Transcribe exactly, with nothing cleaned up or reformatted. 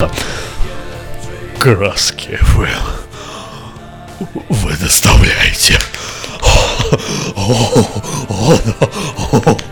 пожалуйста. Краски вы... вы доставляете. О, о, о, о, о.